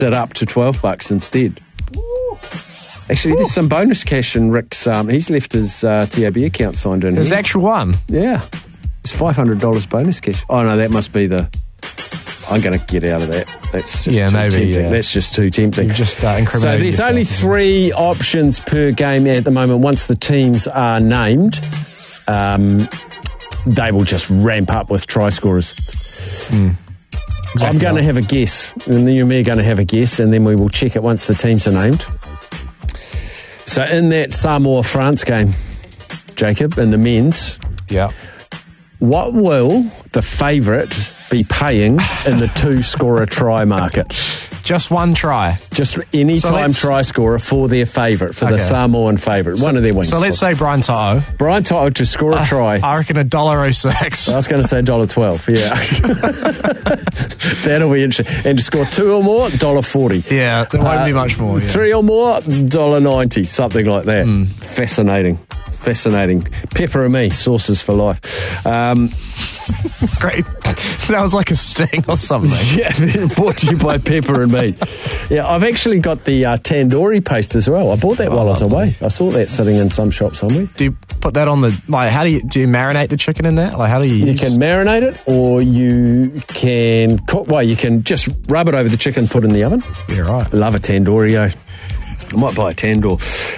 it up to $12 instead. Actually, there's some bonus cash in Rick's. He's left his TAB account signed in. His actual one? Yeah. It's $500 bonus cash. Oh, no, that must be the... I'm going to get out of that. That's just too tempting. Yeah. That's just too tempting. You've just incriminated So there's yourself, only 3 options per game at the moment. Once the teams are named, they will just ramp up with try scorers. Exactly. I'm going to have a guess, and then you and me are going to have a guess, and then we will check it once the teams are named. So in that Samoa-France game, Jacob, in the men's, what will the favourite be paying in the 2-scorer try market? Just one try. Just any time try scorer for their favourite, for the Samoan favourite, one of their wings. So let's say Brian Toto. Brian Toto to score a try. I reckon $1.06. I was going to say $1.12, yeah. That'll be interesting. And to score 2 or more, $1.40. Yeah, there won't be much more. 3 or more, $1.90, something like that. Fascinating. Pepper and me, sources for life. Great. That was like a sting or something. Yeah, brought to you by Pepper and me. Yeah, I've actually got the tandoori paste as well. I bought that while I was away. I saw that sitting in some shop somewhere. Do you put that on the, like, how do you marinate the chicken in that? Like, how do you You can marinate it, or you can cook. Well, you can just rub it over the chicken, put it in the oven. Yeah, right. Love a tandoori. I might buy a tandoor.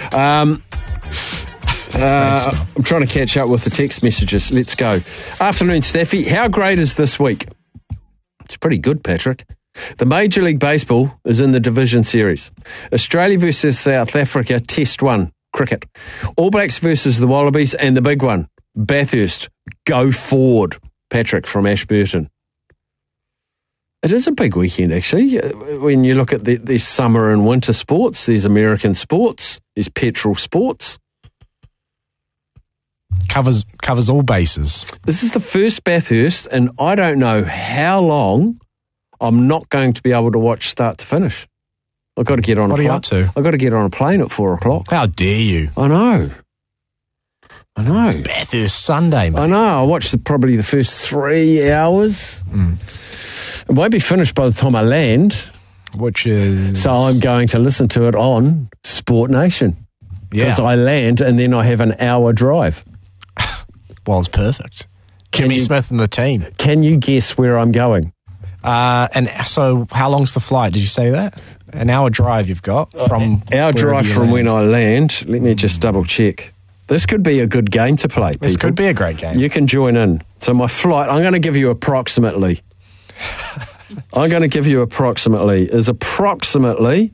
I'm trying to catch up with the text messages. Let's go. Afternoon, Staffy. How great is this week? It's pretty good, Patrick. The Major League Baseball is in the Division Series. Australia versus South Africa, Test 1, cricket. All Blacks versus the Wallabies, and the big one, Bathurst. Go forward, Patrick from Ashburton. It is a big weekend, actually. When you look at these summer and winter sports, there's American sports, there's petrol sports. Covers all bases. This is the first Bathurst, and I don't know how long I'm not going to be able to watch start to finish. I've got to get on a plane. What are you up to? I've got to get on a plane at 4 o'clock. How dare you? I know. Bathurst Sunday, mate. I know. I watched probably the first 3 hours. It won't be finished by the time I land. Which is... So I'm going to listen to it on Sport Nation. Yeah. Because I land and then I have an hour drive. Well, it's perfect. Kimmy Smith and the team. Can you guess where I'm going? And so how long's the flight? Did you say that? An hour drive you've got from... Hour drive from when I land. Let me just double check. This could be a good game to play, people. This could be a great game. You can join in. So my flight, I'm going to give you approximately. Is approximately...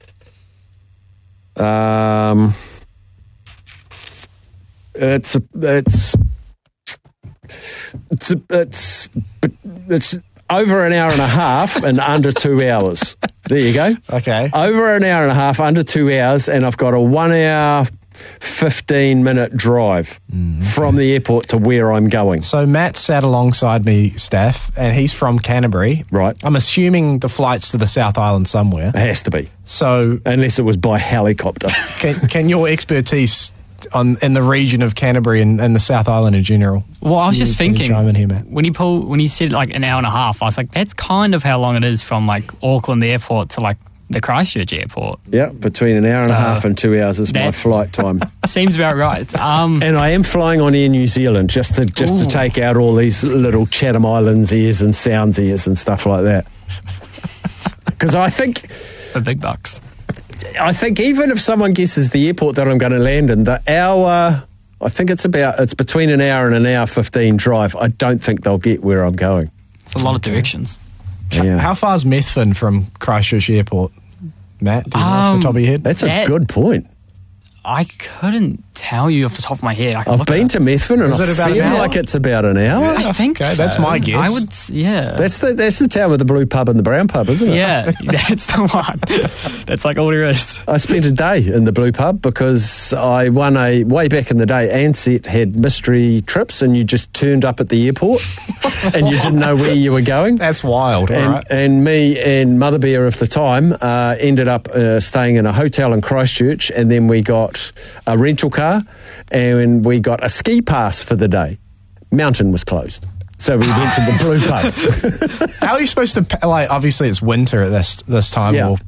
It's over an hour and a half and under 2 hours. There you go. Okay. Over an hour and a half, under 2 hours, and I've got a 1 hour, 15-minute drive from the airport to where I'm going. So Matt sat alongside me, Steph, and he's from Canterbury. Right. I'm assuming the flight's to the South Island somewhere. It has to be. So unless it was by helicopter. Can your expertise in the region of Canterbury and the South Island in general? Well, I was just thinking, chime in here, Matt? when you said like an hour and a half, I was like, that's kind of how long it is from like Auckland Airport to like the Christchurch Airport. Yeah, between an hour and a half and 2 hours is my flight time. Seems about right. And I am flying on Air New Zealand just to take out all these little Chatham Islands ears and Sounds ears and stuff like that. Because I think... For big bucks. I think even if someone guesses the airport that I'm going to land in, the hour, I think it's between an hour and an hour 15 drive. I don't think they'll get where I'm going. It's a lot of directions. Yeah. How far is Methven from Christchurch Airport, Matt? Do you know off the top of your head? That's a good point. I couldn't tell you off the top of my head. I've been to Methven and I feel like it's about an hour. I think so. That's my guess. I would, yeah. That's the town with the blue pub and the brown pub, isn't it? Yeah, that's the one. That's like all there is. I spent a day in the blue pub because I won way back in the day, Ansett had mystery trips and you just turned up at the airport and you didn't know where you were going. That's wild, right? And me and Mother Bear of the time ended up staying in a hotel in Christchurch, and then we got a rental car and we got a ski pass for the day. Mountain was closed. So we went to the blue pub. How are you supposed to, like, obviously it's winter at this time, or